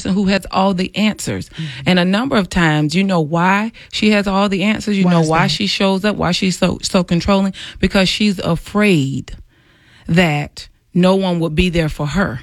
person who has all the answers. Mm-hmm. And a number of times, you know why she has all the answers. You know why she shows up, why she's so controlling, because she's afraid that no one would be there for her.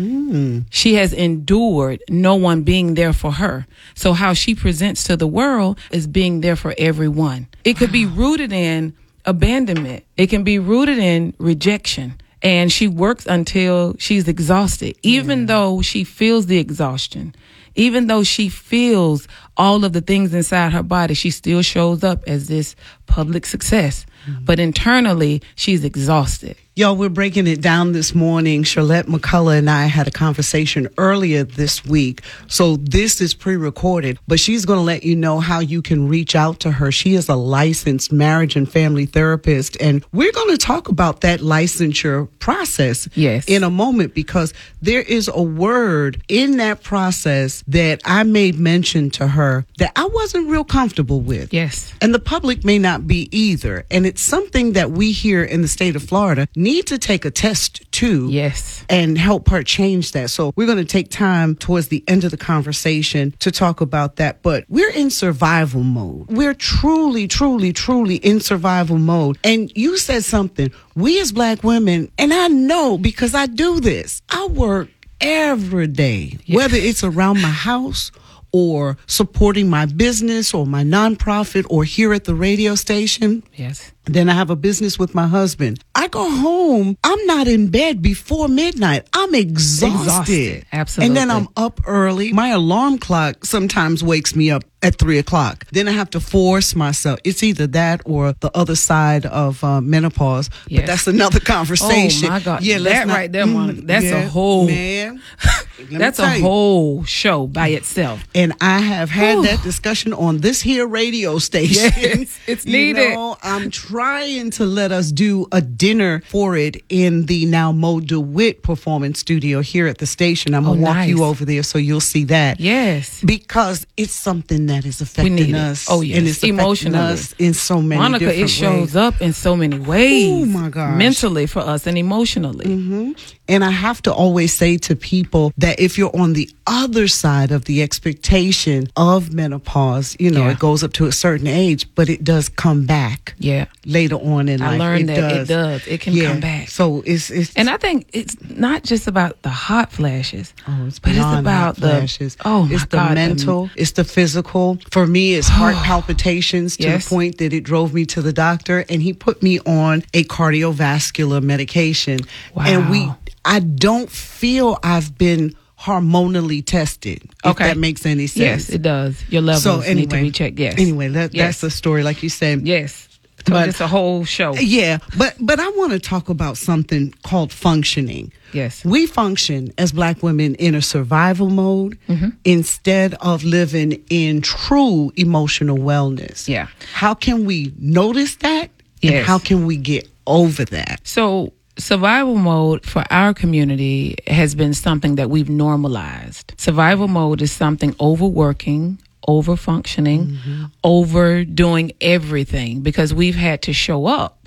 She has endured no one being there for her. So how she presents to the world is being there for everyone. It could be rooted in abandonment. It can be rooted in rejection. And she works until she's exhausted, even though she feels the exhaustion. Even though she feels all of the things inside her body, she still shows up as this public success. But internally, she's exhausted. Y'all, we're breaking it down this morning. Charlotte McCullough and I had a conversation earlier this week. So this is pre-recorded, but she's going to let you know how you can reach out to her. She is a licensed marriage and family therapist. And we're going to talk about that licensure process in a moment, because there is a word in that process that I made mention to her that I wasn't real comfortable with. Yes. And the public may not be either. And it's something that we here in the state of Florida need to take a test to. Yes. And help her change that. So we're going to take time towards the end of the conversation to talk about that. But we're in survival mode. We're truly, truly, truly in survival mode. And you said something. We as Black women, and I know because I do this, I work every day, whether it's around my house or supporting my business or my nonprofit or here at the radio station. Yes. Then I have a business with my husband. I go home. I'm not in bed before midnight. I'm exhausted. Absolutely. And then I'm up early. My alarm clock sometimes wakes me up at 3:00. Then I have to force myself. It's either that or the other side of menopause. Yes. But that's another conversation. Oh my God. Yeah, that right there, Monica. That's a whole man. That's a whole show by itself. And I have had that discussion on this here radio station. Yes, it's needed. I'm trying to let us do a dinner for it in the now Mo DeWitt Performance Studio here at the station. I'm going to walk you over there so you'll see that. Yes. Because it's something that is affecting us. Oh, yes. And it's emotionally. Us in so many Monica, different it shows ways. up in so many ways. Oh, my gosh. Mentally for us and emotionally. Mm-hmm. And I have to always say to people that if you're on the other side of the expectation of menopause, it goes up to a certain age, but it does come back. Yeah. Later on in life. I learned it does. It can come back. So it's and I think it's not just about the hot flashes. Oh, it's but it's about the flashes. It's the mental. It's the physical. For me, it's heart palpitations to the point that it drove me to the doctor, and he put me on a cardiovascular medication. Wow. And I don't feel I've been hormonally tested, if that makes any sense. Yes, it does. Your levels need to be checked. Yes. Anyway, that's the story, like you said. Yes. But it's a whole show. Yeah, but I want to talk about something called functioning. Yes. We function as Black women in a survival mode instead of living in true emotional wellness. Yeah. How can we notice that? Yes. And how can we get over that? So survival mode for our community has been something that we've normalized. Survival mode is something overworking, over-functioning, overdoing everything, because we've had to show up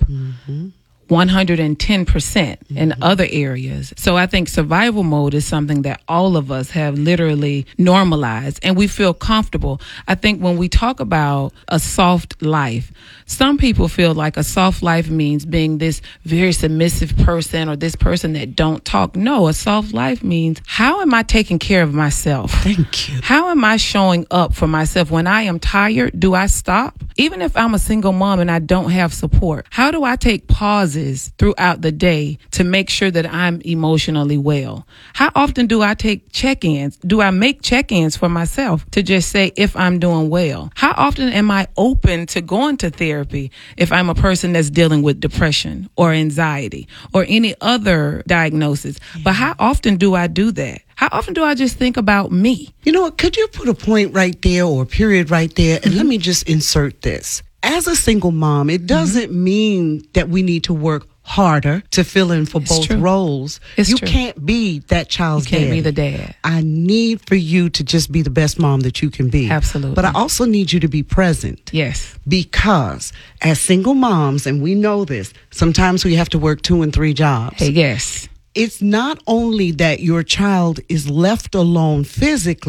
110% in other areas. So I think survival mode is something that all of us have literally normalized, and we feel comfortable. I think when we talk about a soft life, some people feel like a soft life means being this very submissive person or this person that don't talk. No, a soft life means, how am I taking care of myself? Thank you. How am I showing up for myself? When I am tired, do I stop? Even if I'm a single mom and I don't have support, how do I take pauses throughout the day to make sure that I'm emotionally well? How often do I take check-ins? Do I make check-ins for myself to just say if I'm doing well? How often am I open to going to therapy if I'm a person that's dealing with depression or anxiety or any other diagnosis? But how often do I do that? How often do I just think about me? You know what? Could you put a point right there or a period right there? And let me just insert this. As a single mom, it doesn't mean that we need to work harder to fill in for both roles. You can't be that child's dad. You can't be the dad. I need for you to just be the best mom that you can be. Absolutely. But I also need you to be present. Yes. Because as single moms, and we know this, sometimes we have to work 2 and 3 jobs. Yes. It's not only that your child is left alone physically,